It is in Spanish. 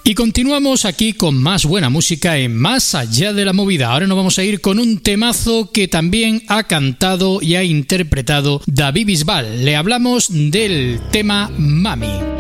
Y continuamos aquí con más buena música en Más Allá de la Movida. Ahora nos vamos a ir con un temazo que también ha cantado y ha interpretado David Bisbal. Le hablamos del tema Mami.